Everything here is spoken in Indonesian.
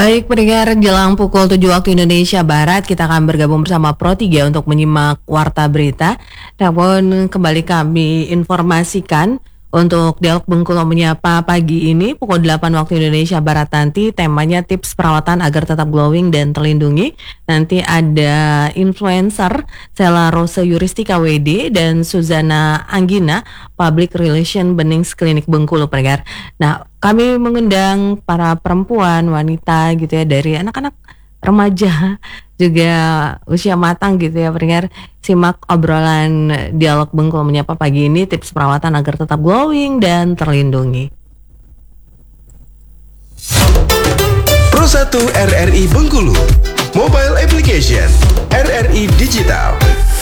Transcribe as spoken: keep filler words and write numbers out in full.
Baik pendengar, jelang pukul tujuh waktu Indonesia Barat, kita akan bergabung bersama Pro tiga untuk menyimak Warta Berita. Namun kembali kami informasikan untuk Dialog Bengkulu Menyapa pagi ini pukul delapan waktu Indonesia Barat nanti temanya tips perawatan agar tetap glowing dan terlindungi. Nanti ada influencer Sela Rose Yuristika W D dan Suzana Anggina Public Relation Benings Klinik Bengkulu pendengar. Nah, kami mengundang para perempuan, wanita gitu ya, dari anak-anak remaja juga usia matang gitu ya pendengar. Simak obrolan Dialog Bengkulu Menyapa pagi ini, tips perawatan agar tetap glowing dan terlindungi. Pro satu R R I Bengkulu, mobile application R R I Digital.